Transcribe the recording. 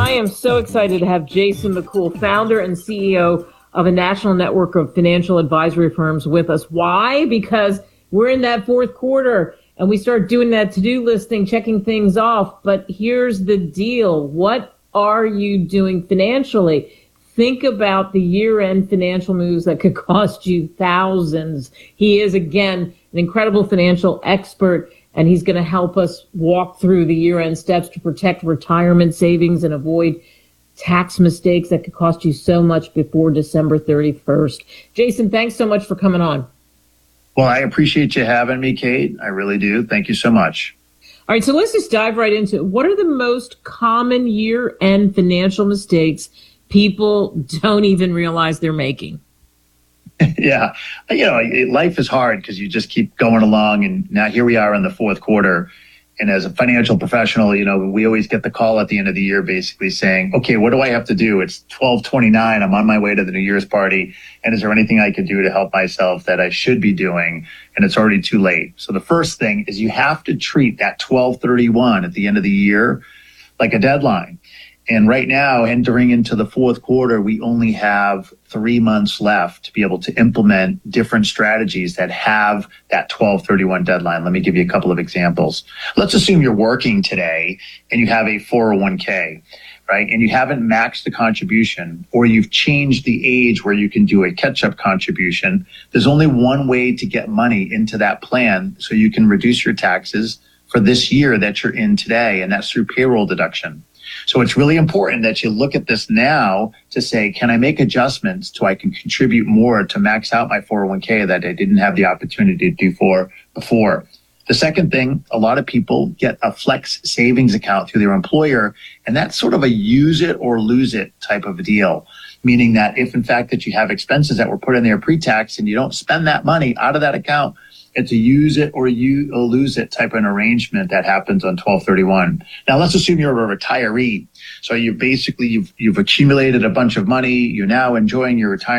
I am so excited to have Jason McCool, founder and CEO of a national network of financial advisory firms, with us. Why? Because we're in that fourth quarter and we start doing that to-do listing, checking things off. But here's the deal. What are you doing financially? Think about the year-end financial moves that could cost you thousands. He is, again, an incredible financial expert, and he's going to help us walk through the year-end steps to protect retirement savings and avoid tax mistakes that could cost you so much before December 31st. Jason, thanks so much for coming on. Well, I appreciate you having me, Kate. I really do. Thank you so much. All right, so let's just dive right into it. What are the most common year-end financial mistakes people don't even realize they're making? Yeah. Life is hard because you just keep going along. And now here we are in the fourth quarter. And as a financial professional, we always get the call at the end of the year basically saying, okay, what do I have to do? It's 12/29. I'm on my way to the New Year's party. And is there anything I can do to help myself that I should be doing? And it's already too late. So the first thing is you have to treat that 12/31 at the end of the year like a deadline. And right now, entering into the fourth quarter, we only have 3 months left to be able to implement different strategies that have that 12/31 deadline. Let me give you a couple of examples. Let's assume you're working today and you have a 401k, right? And you haven't maxed the contribution, or you've changed the age where you can do a catch-up contribution. There's only one way to get money into that plan so you can reduce your taxes for this year that you're in today, and that's through payroll deduction. So it's really important that you look at this now to say, can I make adjustments so I can contribute more to max out my 401k that I didn't have the opportunity to do for before? The second thing, a lot of people get a flex savings account through their employer, and that's sort of a use it or lose it type of a deal, meaning that if in fact that you have expenses that were put in there pre-tax and you don't spend that money out of that account, it's a use it or you lose it type of an arrangement that happens on 12/31. Now let's assume you're a retiree. So you've accumulated a bunch of money. You're now enjoying your retirement.